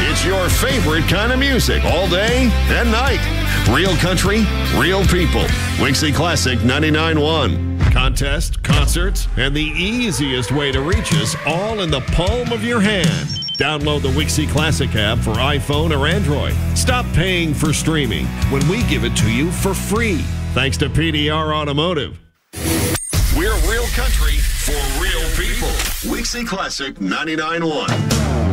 It's your favorite kind of music all day and night. Real country, real people. Wixie Classic 99.1. Contest, concerts, and the easiest way to reach us all in the palm of your hand. Download the Wixie Classic app for iPhone or Android. Stop paying for streaming when we give it to you for free. Thanks to PDR Automotive. We're real country for real people. Wixie Classic 99.1.